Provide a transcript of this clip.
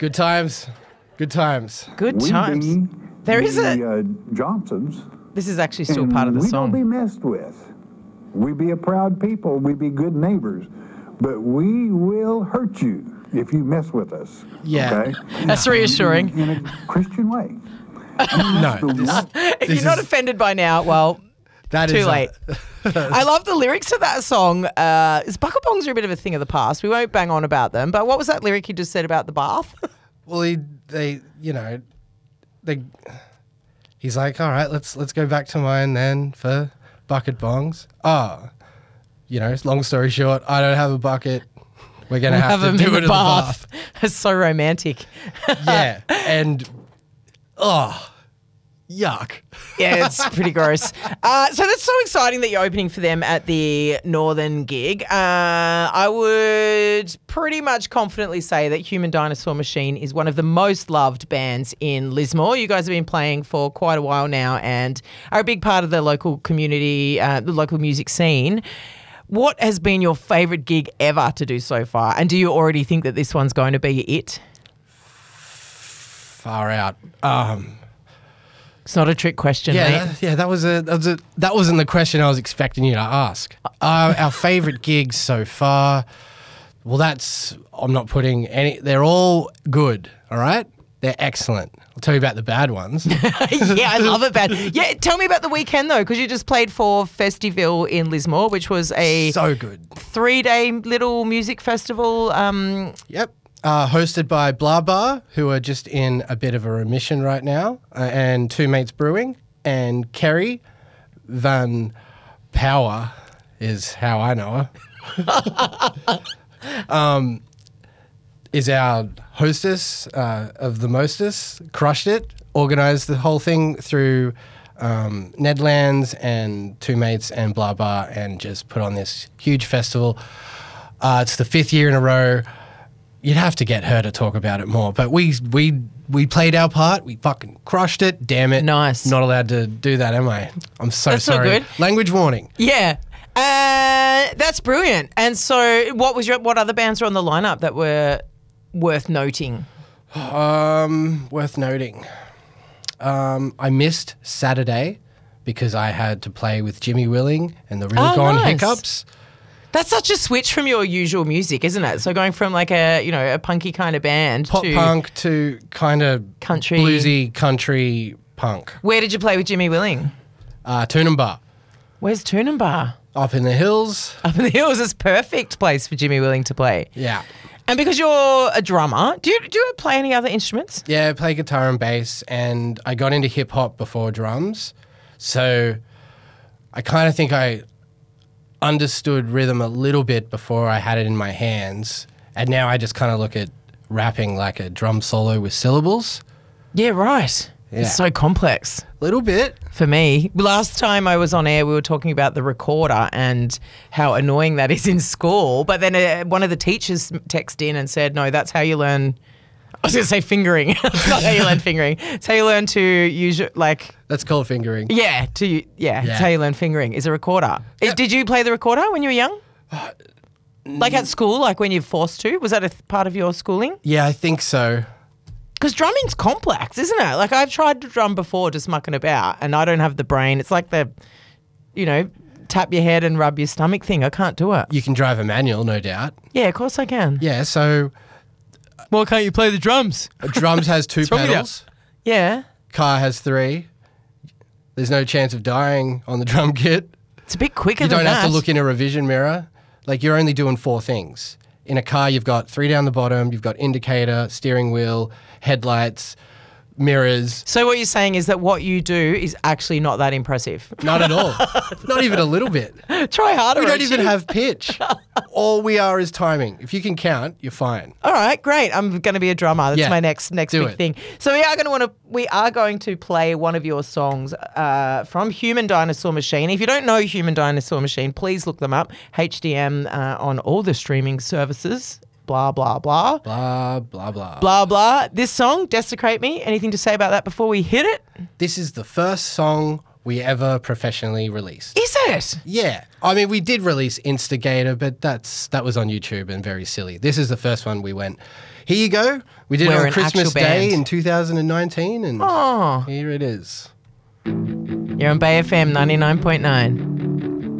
Good times. Good times. Good We times. be There is the, Johnsons. This is actually still and part of the we song. don't be messed with. We be a proud people. We be good neighbors. But we will hurt you if you mess with us. Yeah. Okay? That's reassuring. In a Christian way. No. If you're not offended by now, well, That too is late. I love the lyrics to that song. Bucket bongs are a bit of a thing of the past. We won't bang on about them. But what was that lyric you just said about the bath? Well, he's like, all right, let's go back to mine then for bucket bongs. Long story short, I don't have a bucket. We're gonna have to them do in it in the bath. It's so romantic. Yeah, and yuck. Yeah, it's pretty gross. So that's so exciting that you're opening for them at the Northern gig. I would pretty much confidently say that Human Dinosaur Machine is one of the most loved bands in Lismore. You guys have been playing for quite a while now and are a big part of the local community, the local music scene. What has been your favourite gig ever to do so far? And do you already think that this one's going to be it? Far out. It's not a trick question, mate. That wasn't the question I was expecting you to ask. Our favourite gigs so far. Well, I'm not putting any. They're all good. All right, they're excellent. I'll tell you about the bad ones. Yeah, I love it, bad. Yeah, tell me about the weekend though, because you just played for Festiville in Lismore, which was a So good. 3-day little music festival. Yep. Hosted by Blah Bar, who are just in a bit of a remission right now, and Two Mates Brewing, and Kerry Van Power is how I know her. Is our hostess of the mostest, crushed it, organised the whole thing through Nedlands and Two Mates and Blah Bar, and just put on this huge festival. It's the 5th year in a row. You'd have to get her to talk about it more, but we played our part. We fucking crushed it. Damn it! Nice. Not allowed to do that, am I? I'm so That's so sorry. good. Language warning. Yeah. That's brilliant. And so what other bands were on the lineup that were worth noting? Worth noting. I missed Saturday because I had to play with Jimmy Willing and the Real Gone nice. Hiccups. That's such a switch from your usual music, isn't it? So going from like a punky kind of band Pop to punk to kind of country, bluesy country punk. Where did you play with Jimmy Willing? Toonambar. Where's Toonambar? Up in the hills. Up in the hills is perfect place for Jimmy Willing to play. Yeah. And because you're a drummer, do you play any other instruments? Yeah, I play guitar and bass, and I got into hip hop before drums. So I kind of think I understood rhythm a little bit before I had it in my hands. And now I just kind of look at rapping like a drum solo with syllables. Yeah, right. Yeah. It's so complex. Little bit. For me, last time I was on air, we were talking about the recorder and how annoying that is in school. But then one of the teachers texted in and said, no, that's how you learn. I was going to say fingering. It's not how you learn fingering. It's how you learn to use like. That's called fingering. Yeah, it's how you learn fingering is a recorder. Yep. Did you play the recorder when you were young? Like at school, like when you're forced to? Was that a part of your schooling? Yeah, I think so. Because drumming's complex, isn't it? Like I've tried to drum before just mucking about and I don't have the brain. It's like the, tap your head and rub your stomach thing. I can't do it. You can drive a manual, no doubt. Yeah, of course I can. Yeah, so Why can't you play the drums? drums has 2 wrong with you? pedals. Yeah. Car has 3. There's no chance of dying on the drum kit. It's a bit quicker You than don't that. have to look in a revision mirror. Like you're only doing 4 things. In a car, you've got 3 down the bottom, you've got indicator, steering wheel, headlights, mirrors. So what you're saying is that what you do is actually not that impressive. Not at all. Not even a little bit. Try harder. We don't even Richie. have pitch. All we are is timing. If you can count, you're fine. All right, great. I'm going to be a drummer. That's Yeah, my next do big it. thing. So we are going to play one of your songs from Human Dinosaur Machine. If you don't know Human Dinosaur Machine, please look them up. HDM on all the streaming services. Blah, blah, blah. Blah, blah, blah. Blah, blah. This song, Desecrate Me. Anything to say about that before we hit it? This is the first song we ever professionally released. Is it? Yeah. I mean, we did release Instigator, but that was on YouTube and very silly. This is the first one we went, here you go. We did We're it on an Christmas actual Day band. in 2019, and Oh. here it is. You're on Bay FM 99.9.